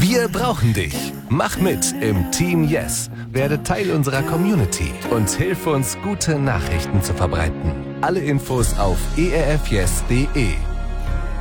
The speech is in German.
Wir brauchen dich. Mach mit im Team Yes. Werde Teil unserer Community und hilf uns, gute Nachrichten zu verbreiten. Alle Infos auf erfyes.de.